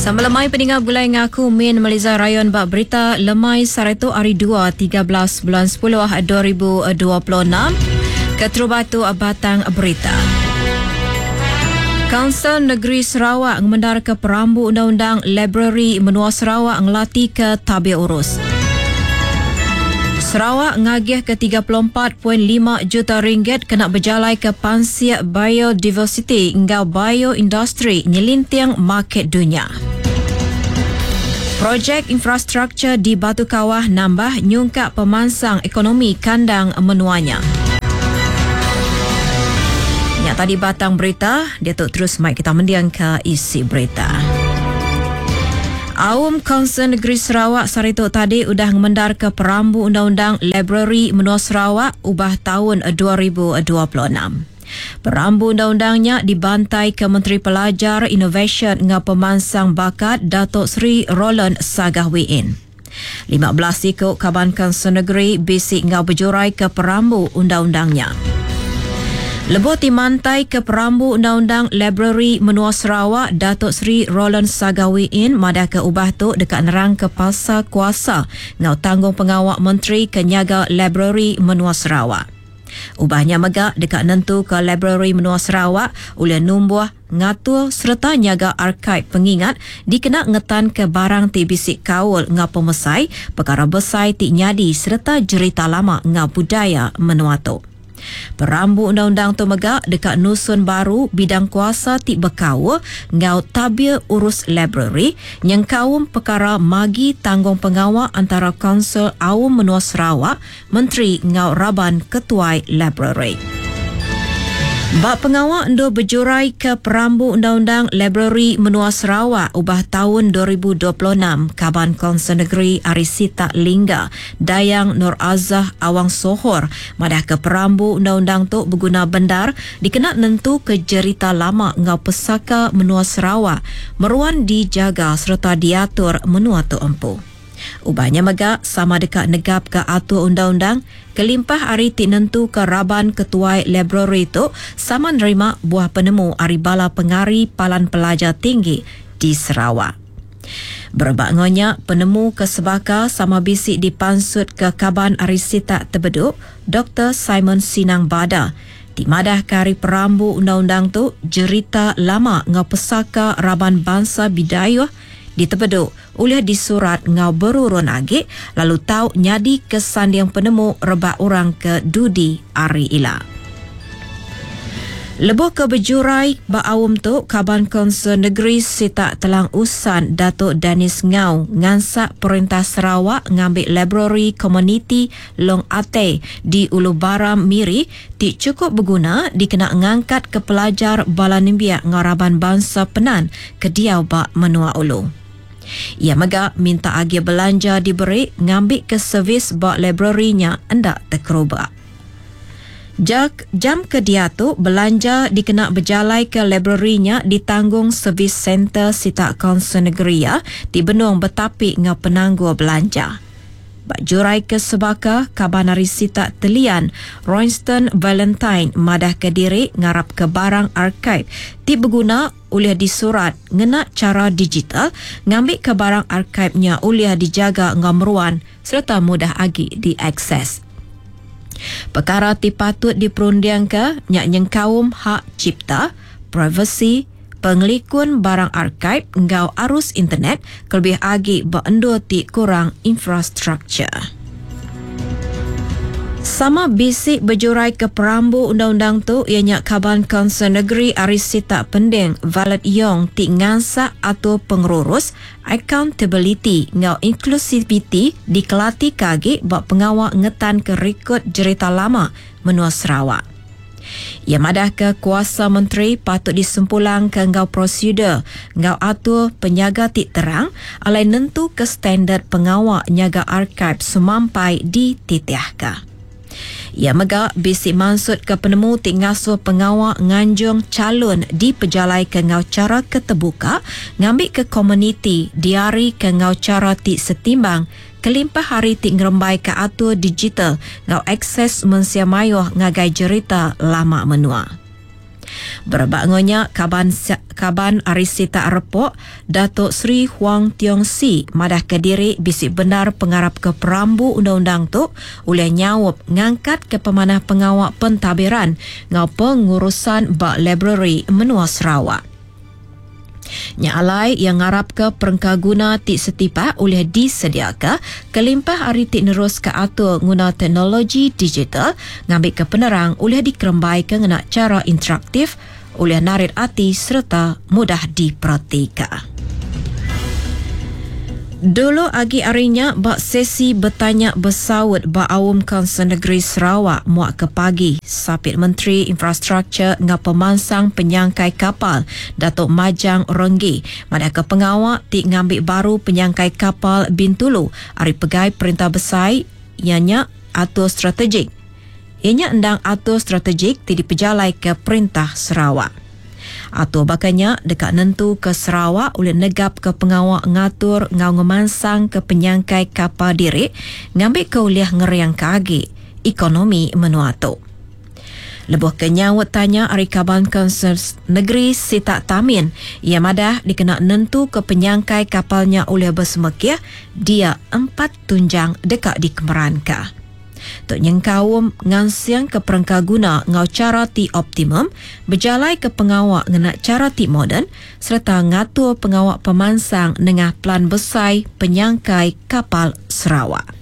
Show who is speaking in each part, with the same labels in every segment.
Speaker 1: Sama lemai peninggal gulai ngaku Min Malaysia Rayon bak berita lemai Sareto hari 2 13 bulan 10 2026 Keterubatu Batang Berita. Kaunsil Negeri Sarawak mengendar ke perambu undang-undang Library Menua Sarawak ngelatih ke tabir urus. Sarawak ngagih ke 34.5 juta ringgit kena berjalai ke Pansiak Biodiversity hingga bioindustri nyelinting market dunia. Projek infrastruktur di Batu Kawah nambah nyungkap pemansang ekonomi kandang menuanya. Yang tadi batang berita, dia tu terus mic kita mendiang ke isi berita. Awam Kaunsil Negeri Sarawak Sareto tadi udah mendar ke perambu undang-undang Library Menua Sarawak ubah tahun 2026. Perambu undang-undangnya dibantai ke Menteri Pelajar Innovation dengan pemansang bakat Datuk Seri Roland Sagahwiin. 15 ikut Kaban Kaunsil Negeri bisik ngau berjurai ke perambu undang-undangnya. Lebih dimantai ke perambu undang-undang Library Menua Sarawak, Datuk Seri Roland Sagahwiin madah ke ubah tu dekat nerang ke pasal kuasa ngau tanggung pengawal Menteri Kenyaga Library Menua Sarawak. Ubahnya megak dekat nentu ke Library Menua Sarawak oleh numbuh ngatur serta nyaga arkaib pengingat dikena ngetan ke barang ti bisik kaul ngau pemesai, perkara besai ti nyadi serta cerita lama ngau budaya menua tu. Perambu undang-undang tu megak dekat Nusun Baru bidang kuasa ti berkawa ngau tabir urus library yang kaum perkara magi tanggung pengawal antara Kaunsil Awam Menua Sarawak, Menteri ngau Raban Ketuai Library. Bak pengawal endo berjurai ke perambu undang-undang Library Menua Sarawak ubah tahun 2026 Kaban Kaunsil Negeri Arisita Lingga Dayang Nur Azah Awang Sohor madah ke perambu undang-undang tu berguna bendar dikena nentu ke jerita lama ngau pesaka Menua Sarawak meruan dijaga serta diatur menua tu empu. Ubahnya megak sama dekat negap ke atur undang-undang kelimpah hari ti nentu ke Raban Ketuai Library tu sama nerima buah penemu hari bala pengari palan pelajar tinggi di Sarawak. Berbakngonya penemu ke sebaka sama bisik dipansut ke Kaban Arisita Tebeduk Dr. Simon Sinang Bada. Di madah kari perambu undang-undang tu jerita lama ngau pesaka Raban Bangsa Bidayuh di Tebeduk oleh disurat ngau berurun agik lalu tahu nyadi kesan yang penemu rebak orang ke Dudi Ari Ila. Lebih ke berjurai ba'awum tu Kaban Kaunsil Negeri Sitak Telang Usan Datuk Danis Ngau ngansak Perintah Sarawak ngambil Library Community Long Ate di Ulu Baram Miri ti cukup berguna dikena ngangkat ke pelajar Balanimbiak Ngaraban Bangsa Penan ke Diau Bak Menua Ulu. Ia megak minta agi belanja diberi ngambil ke servis bak library-nya hendak terkerubak. Jam ke dia tu belanja dikena berjalai ke library-nya ditanggung servis center Sitak Kaunsil Negeri ya di Benung Betapik ngau penangguh belanja. Bak jurai ke sebaka Kabanari Sitak Telian Royston Valentine madah ke diri ngarap ke barang arkaib ti berguna oleh disurat ngena cara digital ngambil ke barang arkaibnya oleh dijaga ngameruan serta mudah agi diakses. Perkara ti patut diperundiang ke nyak kaum hak cipta, privacy, pengelikun barang arkaib ngau arus internet kelebih agi beendo ti kurang infrastruktur. Sama bisik berjurai ke perambu undang-undang tu ianya Kaban Kaunsil Negeri Arisita Pending Valet Yong ti ngansak atau pengurus accountability ngau inclusivity dikelati kagi bak pengawal ngetan ke rekod cerita lama menua Sarawak. Ia madah ke kuasa menteri patut disempulang ke ngau prosedur ngau atur penyaga ti terang alai nentu ke standard pengawal nyaga arkaib semampai dititiahkan. Ia megak bisik maksud ke penemu ti ngasuh pengawal nganjung calon di pejalai ke ngau cara keterbuka ngambil ke komuniti diari ke ngau cara ti setimbang kelimpah hari ti ngerembai ke atur digital ngau akses mensia mayuh ngagai cerita lama menua. Berbagonya Kaban Arisita Repok, Datuk Seri Huang Tiong Si madah ke diri bisik benar pengarap ke perambu undang-undang tu oleh nyawab ngangkat ke pemanah pengawak pentadbiran ngau pengurusan bak library menua Sarawak. Nyalai yang ngarap ke perengkaguna tik setipak oleh disediakan kelimpah hari tik nerus ke atur guna teknologi digital ngambil ke penerang oleh dikerembai ke ngena cara interaktif oleh narit hati serta mudah diperhatikan. Dulu agi arinya bak sesi bertanya bersawut bak Awam Kaunsil Negeri Sarawak muak ke pagi. Sapit Menteri Infrastruktur ngah pemansang penyangkai kapal Datuk Majang Renggi madah ke pengawak tik ngambil baru penyangkai kapal Bintulu ari pegai perintah besar ianya atur strategik. Ianya endang atur strategik tik dipejalai ke perintah Sarawak. Atur bakanya dekat nentu ke Sarawak oleh negap ke pengawak ngatur ngau ngemansang ke penyangkai kapal diri ngambil ke uliah ngeriang kagi ekonomi menua tu. Lebuh kenyawat tanya Ari Kaban Kaunsil Negeri Sitak Tamin ia madah dikena nentu ke penyangkai kapalnya oleh bersemekiah dia 4 tunjang dekat di Kemeranka. Tok nyengkawum ngansiang ke perengkaguna ngau cara ti optimum, berjalai ke pengawak ngena cara ti moden, serta ngatur pengawak pemansang nengah plan besar penyangkai kapal Sarawak.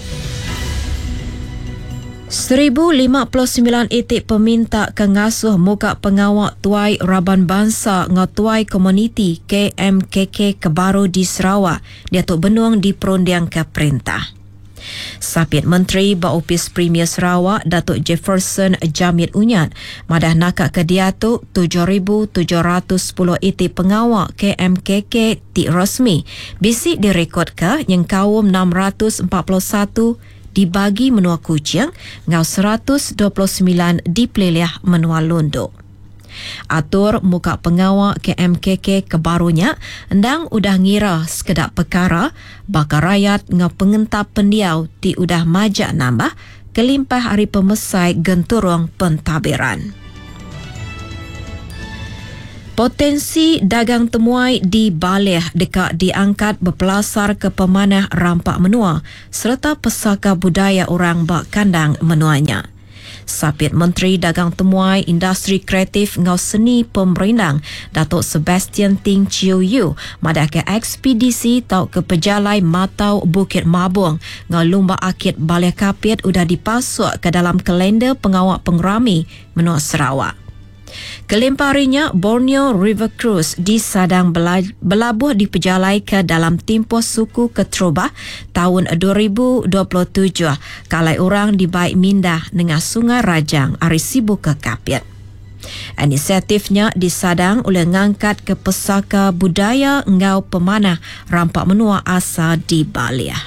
Speaker 1: 1059 itik peminta kengasuh muka pengawak tuai Raban Bangsa ngau tuai komuniti KMKK Kebaru di Sarawak, dia tok benuang di perundiang ke perintah. Sapit Menteri Baupis Premier Sarawak Datuk Jefferson Jamit Unyat madah nakak ke dia tu 7,710 itik pengawak KMKK tik rasmi bisik direkod ke yang kawum 641 dibagi menua Kuching ngau 129 dipeliliah menua Londo. Atur muka pengawak KMKK kebarunya endang udah ngira sekedap perkara bakal rakyat ngau pengentap pendiau ti udah majak nambah kelimpah hari pemesai genturung pentadbiran. Potensi dagang temuai di Baleh dekat diangkat berpelasar ke pemanah rampak menua serta pesaka budaya orang bak kandang menuanya. Sapit Menteri Dagang Temuai Industri Kreatif ngau seni pemerindang Datuk Sebastian Ting Chiu Yu madah ke ekspedisi tau ke pejalai Matau Bukit Mabung ngau lumba akid Balai Kapit udah dipasuk ke dalam kalender pengawak pengerami menua Sarawak. Kelimparinya Borneo River Cruise di Sadang belabuh dipejalai ke dalam tempoh suku Ketrobah tahun 2027 kalai orang dibaik mindah dengan Sungai Rajang ari sibuk ke Kapit. Inisiatifnya disadang oleh ngangkat ke pesaka budaya ngau pemanah rampak menua asa di Balia.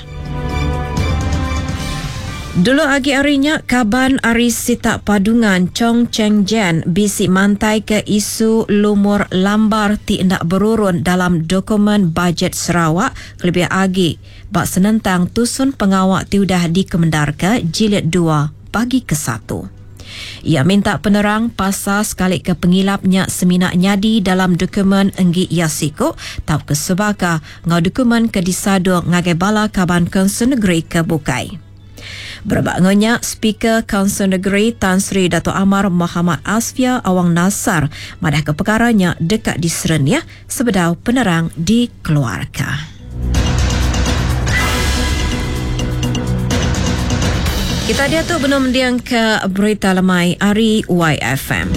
Speaker 1: Dulu agi arinya Kaban Arisita Padungan Chong Cheng Jen bisik mantai ke isu lumur lambar ti hendak berurun dalam dokumen bajet Sarawak kelebih agi bak senentang tusun pengawak ti udah dikemendarkan jilid 2 bagi ke 1. Ia minta penerang pasal sekali ke pengilapnya seminak nyadi dalam dokumen enggi Yasiko tau ke sebaka ngau dokumen ke disadu ngagai bala Kaban Kaunsil Negeri ke Bukai. Berbagonya Speaker Kaunsil Negeri Tan Sri Dato' Amar Muhammad Asfia Awang Nasar madah ke perkaranya dekat di Sereniah sebedau penerang dikeluarkan. Kita dia tu belum diang ke berita lemai Ari YFM.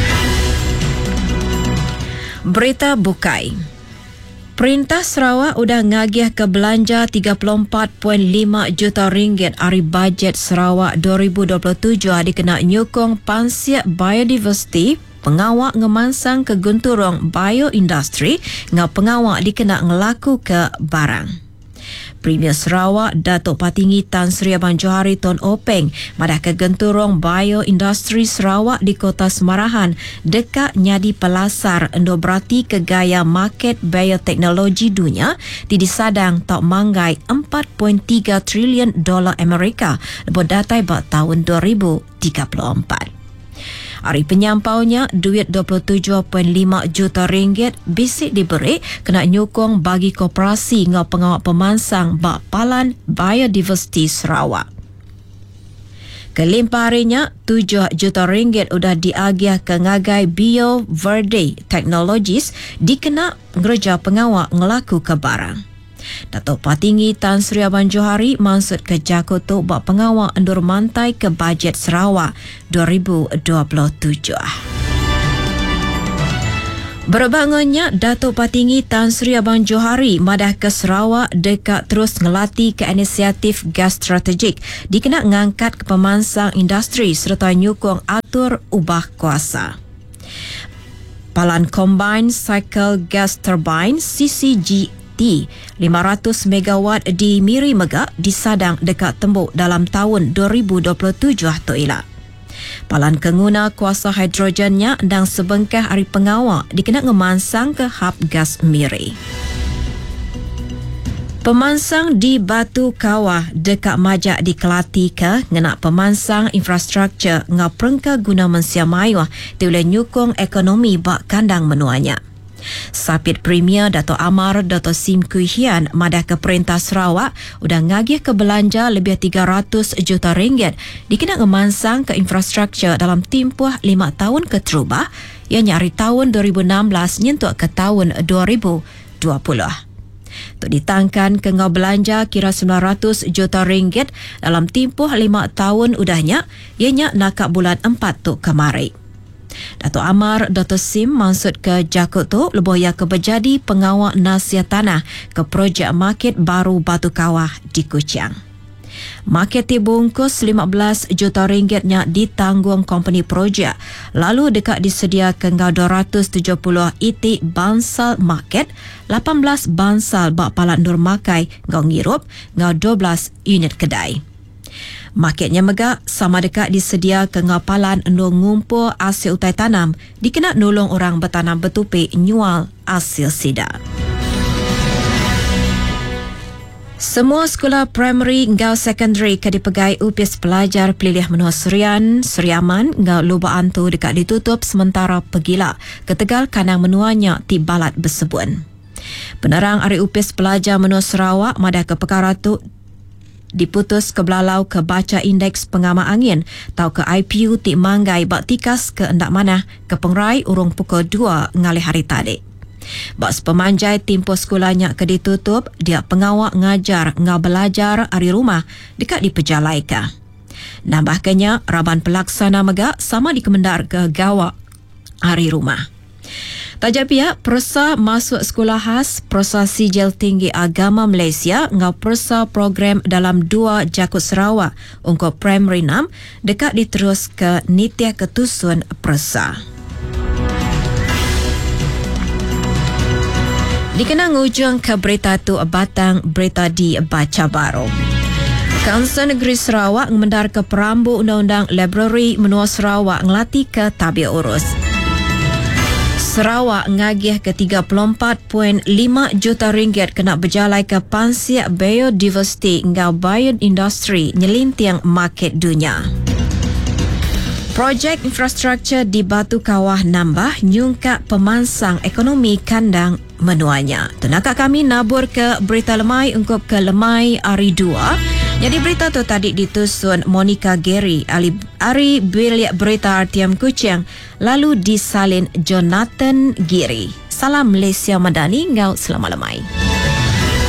Speaker 1: Berita Bukai. Perintah Sarawak udah ngagih ke belanja 34.5 juta ringgit hari bajet Sarawak 2027 dikena nyokong pansiat biodiversity, pengawak ngemansang ke gunturung bioindustri, ngau pengawak dikena ngelaku ke barang. Premier Sarawak Datuk Patinggi Tan Sri Abang Johari Tun Openg madah ke genturung bioindustri Sarawak di Kota Semarahan dekat nyadi pelasar endo berarti ke gaya market bioteknologi dunia di disadang tok manggai 4.3 trilion dolar Amerika lebih datai bak tahun 2034. Hari penyampaunya, duit 27.5 juta ringgit bisik diberi kena nyokong bagi koperasi ngau pengawal pemansang bak Palan Biodiversity Sarawak. Kelimpah harinya, 7 juta ringgit udah diagih ke ngagai Bio Verde Technologies dikena ngerja pengawal ngelaku ke barang. Datuk Patinggi Tan Sri Abang Johari maksud ke Jakarta bak pengawal endur mantai ke bajet Sarawak 2027. Berbangunnya, Datuk Patinggi Tan Sri Abang Johari madah ke Sarawak dekat terus ngelatih ke inisiatif gas strategik dikena ngangkat ke pemansang industri serta nyukong atur ubah kuasa. Palan Combined Cycle Gas Turbine CCGT 500 megawatt di Miri Megak disadang dekat tembok dalam tahun 2027 tu ilah. Palan kenguna kuasa hidrogennya dan sebengkah hari pengawal dikena ngemansang ke hub gas Miri. Pemansang di Batu Kawah dekat Majak di Kelati ke ngena pemansang infrastruktur ngaprengka guna mensia mayuah tiula nyukong ekonomi bak kandang menuanya. Sapit Premier Dato' Amar Dato' Sim Kui Hian madah ke Perintah Sarawak udah ngagih ke belanja lebih 300 juta ringgit dikena ngemansang ke infrastruktur dalam tempoh 5 tahun ke terubah yang nyari tahun 2016 nyentuk ke tahun 2020. Untuk ditangkan ke ngau belanja kira 900 juta ringgit dalam tempoh 5 tahun udahnya ianya nakak bulan 4 tu kemari. Dato' Amar Dato' Sim maksud ke Jakarta leboya ke berjadi pengawal nasihat tanah ke projek market baru Batu Kawah di Kuching. Market dibungkus 15 juta ringgitnya ditanggung company projek, lalu dekat disedia ke ngau 270 itik bansal market, 18 bansal bak Palat Nur Makai ngau ngirup, ngau 12 unit kedai. Marketnya megak sama dekat disedia ke ngapalan endung ngumpul hasil utai tanam dikena nolong orang bertanam bertupik nyual hasil sida. Semua sekolah primary ngau secondary ke dipegai upis pelajar pilih menua Serian, Seriaman ngau lubaan tu dekat ditutup sementara pegila ketegal kanang menuanya ti balat bersebun. Penerang hari upis pelajar menua Sarawak madah ke perkara tu diputus ke belalau ke baca indeks pengama angin tau ke IPU Tik Manggai bak tikas ke endak manah ke pengrai urung pukul 2 ngalih hari tadi. Bak sepemanjai tempoh sekolahnya ke ditutup, dia pengawak ngajar ngau belajar hari rumah dekat di Pejalai ka. Nambahkannya, Raban Pelaksana Megak sama dikemendar ke gawak hari rumah. Tajak pihak Persa masuk sekolah khas Persa Sijil Tinggi Agama Malaysia ngau persa program dalam 2 Jakut Sarawak untuk primary 6 dekat diterus ke Nitya Ketusun Persa. Dikenang ujung ke berita tu batang berita di Baca Baru. Kaunsil Negeri Sarawak mengendar ke perambu Undang-Undang Library Menua Sarawak ngelatih ke tabir urus. Sarawak ngagih ke 34.5 juta ringgit kena berjalai ke Pansiak Biodiversity ngau Bioindustry nyelintiang market dunia. Projek infrastruktur di Batu Kawah nambah nyungkak pemansang ekonomi kandang menuanya. Tunakak kami nabur ke berita lemai ungkup ke lemai hari 2. Jadi berita tu tadi ditusun Monica Gary, Ari Bilik Berita RTM Kuching, lalu disalin Jonathan Giri. Salam Malaysia Madani, ngau selamat lemai.